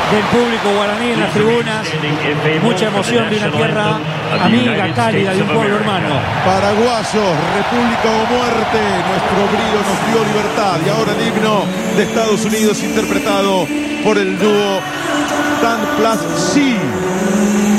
del público guaraní en las tribunas. Mucha emoción de una tierra amiga, cálida, de un pueblo hermano. Paraguayos, República o muerte, nuestro brío nos dio libertad. Y ahora el himno de Estados Unidos interpretado por el dúo Dan Plus C.